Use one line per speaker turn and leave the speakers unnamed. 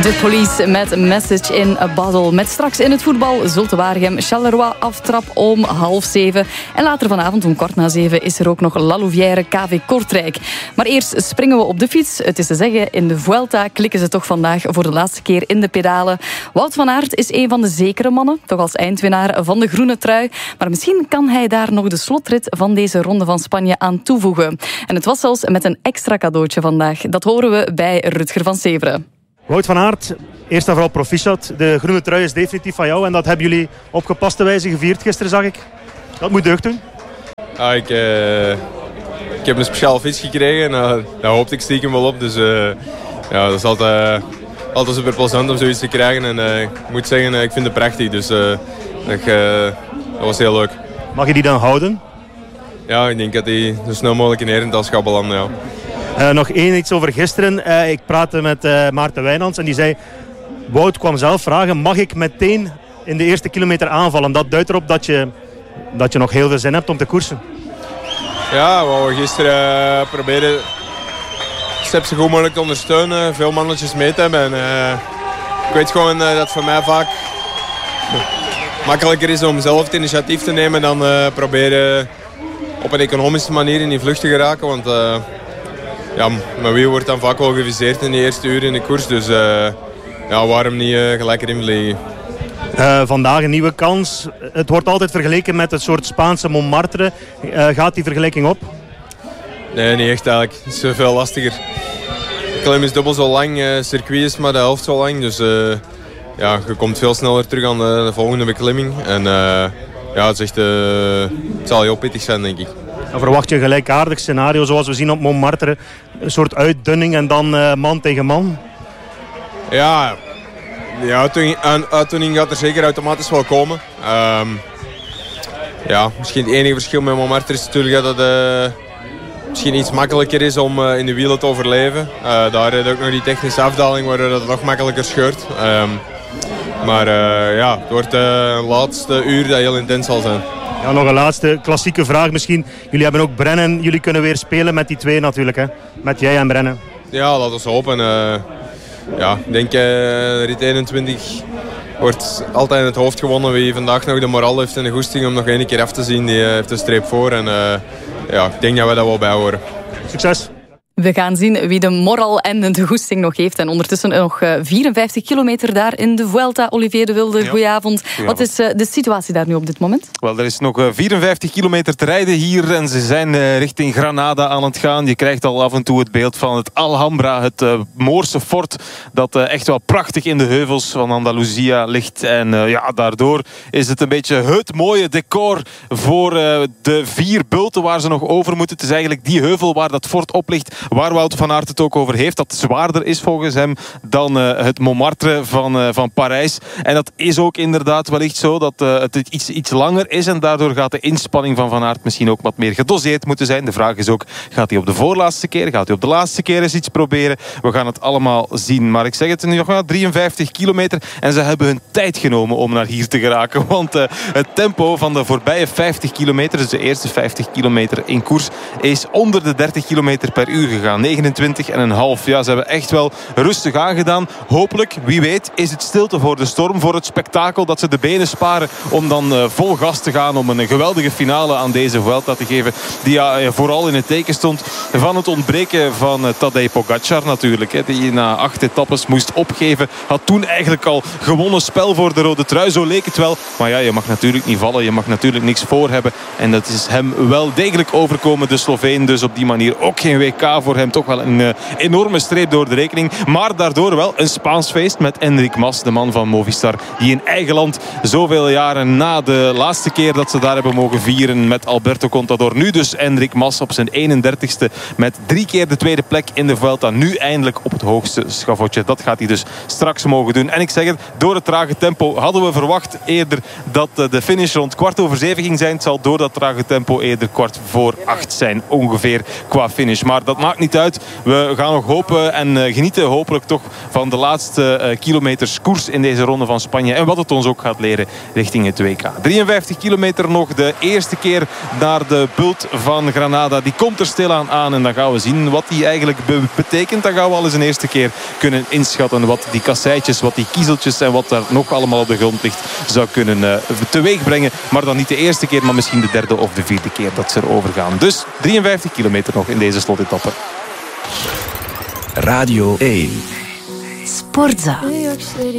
De Police met Message in a Bottle. Met straks in het voetbal Zulte Waregem, Charleroi aftrap om 6:30. En later vanavond om 6:15 is er ook nog La Louvière KV Kortrijk. Maar eerst springen we op de fiets. Het is te zeggen, in de Vuelta klikken ze toch vandaag voor de laatste keer in de pedalen. Wout van Aert is een van de zekere mannen, toch als eindwinnaar van de groene trui. Maar misschien kan hij daar nog de slotrit van deze ronde van Spanje aan toevoegen. En het was zelfs met een extra cadeautje vandaag. Dat horen we bij Rutger van Severen.
Wout van Aert, eerst en vooral proficiat. De groene trui is definitief van jou en dat hebben jullie op gepaste wijze gevierd gisteren, zag ik. Dat moet deugd doen.
Ja, ik heb een speciale fiets gekregen en daar hoopte ik stiekem wel op. Dus ja, dat is altijd super plezant om zoiets te krijgen. En ik moet zeggen, ik vind het prachtig. Dus dat was heel leuk.
Mag je die dan houden?
Ja, ik denk dat die zo snel mogelijk in Herentals gaat belanden, ja.
Nog iets over gisteren. Ik praatte met Maarten Wijnands en die zei... Wout kwam zelf vragen, mag ik meteen in de eerste kilometer aanvallen? Dat duidt erop dat je nog heel veel zin hebt om te koersen.
Ja, we wouden gisteren proberen Step zo goed mogelijk te ondersteunen. Veel mannetjes mee te hebben. En, ik weet gewoon dat het voor mij vaak makkelijker is om zelf het initiatief te nemen dan proberen op een economische manier in die vlucht te geraken. Want ja, mijn wiel wordt dan vaak wel geviseerd in de eerste uren in de koers. Dus ja, waarom niet gelijk erin vliegen?
Vandaag een nieuwe kans. Het wordt altijd vergeleken met het soort Spaanse Montmartre. Gaat die vergelijking op?
Nee, niet echt eigenlijk. Het is veel lastiger. De klim is dubbel zo lang, circuit is maar de helft zo lang. Dus ja, je komt veel sneller terug aan de volgende beklimming. En ja, het zal heel pittig zijn, denk ik.
Dan verwacht je een gelijkaardig scenario zoals we zien op Montmartre. Een soort uitdunning en dan man tegen man.
Ja, de uitdunning gaat er zeker automatisch wel komen. Ja, misschien het enige verschil met Montmartre is natuurlijk dat het misschien iets makkelijker is om in de wielen te overleven. Daar heb je ook nog die technische afdaling waardoor het nog makkelijker scheurt. Maar ja, het wordt een laatste uur dat heel intens zal zijn.
Ja, nog een laatste klassieke vraag misschien. Jullie hebben ook Brennen. Jullie kunnen weer spelen met die twee natuurlijk, hè? Met jij en Brennen.
Ja, laten we hopen. Ja, ik denk rit 21 wordt altijd in het hoofd gewonnen. Wie vandaag nog de moral heeft en de goesting om nog één keer af te zien, die heeft een streep voor. En ja, ik denk dat we dat wel bijhoren.
Succes!
We gaan zien wie de moral en de goesting nog heeft. En ondertussen nog 54 kilometer daar in de Vuelta. Olivier de Wilde, ja. Goedenavond. Wat is de situatie daar nu op dit moment?
Wel, er is nog 54 kilometer te rijden hier. En ze zijn richting Granada aan het gaan. Je krijgt al af en toe het beeld van het Alhambra. Het Moorse fort dat echt wel prachtig in de heuvels van Andalusia ligt. En ja, daardoor is het een beetje het mooie decor voor de 4 bulten waar ze nog over moeten. Het is eigenlijk die heuvel waar dat fort op ligt, waar Wout van Aert het ook over heeft, dat zwaarder is volgens hem dan het Montmartre van Parijs. En dat is ook inderdaad wellicht zo, dat het iets langer is en daardoor gaat de inspanning van Aert misschien ook wat meer gedoseerd moeten zijn. De vraag is ook, gaat hij op de voorlaatste keer, gaat hij op de laatste keer eens iets proberen? We gaan het allemaal zien. Maar ik zeg het nu nog 53 kilometer en ze hebben hun tijd genomen om naar hier te geraken. Want het tempo van de voorbije 50 kilometer, dus de eerste 50 kilometer in koers, is onder de 30 kilometer per uur gegaan. 29,5. Ja, ze hebben echt wel rustig aangedaan. Hopelijk, wie weet, is het stilte voor de storm, voor het spektakel, dat ze de benen sparen om dan vol gas te gaan, om een geweldige finale aan deze Vuelta te geven, die vooral in het teken stond van het ontbreken van Tadej Pogacar natuurlijk, hè, die na 8 etappes moest opgeven. Had toen eigenlijk al gewonnen spel voor de rode trui, zo leek het wel. Maar ja, je mag natuurlijk niet vallen, je mag natuurlijk niks voor hebben. En dat is hem wel degelijk overkomen, de Sloveen. Dus op die manier ook geen WK voor hem, toch wel een enorme streep door de rekening. Maar daardoor wel een Spaans feest met Enric Mas, de man van Movistar, die in eigen land zoveel jaren na de laatste keer dat ze daar hebben mogen vieren met Alberto Contador. Nu dus Enric Mas op zijn 31ste met 3 keer de tweede plek in de Vuelta. Nu eindelijk op het hoogste schavotje. Dat gaat hij dus straks mogen doen. En ik zeg het, door het trage tempo hadden we verwacht eerder dat de finish rond 6:15 ging zijn. Het zal door dat trage tempo eerder 7:15 zijn ongeveer qua finish. Maar dat maakt niet uit. We gaan nog hopen en genieten hopelijk toch van de laatste kilometers koers in deze ronde van Spanje. En wat het ons ook gaat leren richting het WK. 53 kilometer nog. De eerste keer naar de bult van Granada. Die komt er stilaan aan. En dan gaan we zien wat die eigenlijk betekent. Dan gaan we al eens een eerste keer kunnen inschatten wat die kasseitjes, wat die kiezeltjes en wat daar nog allemaal op de grond ligt zou kunnen teweeg brengen. Maar dan niet de eerste keer, maar misschien de derde of de vierde keer dat ze erover gaan. Dus 53 kilometer nog in deze slotetappe.
Radio 1.
Sportza.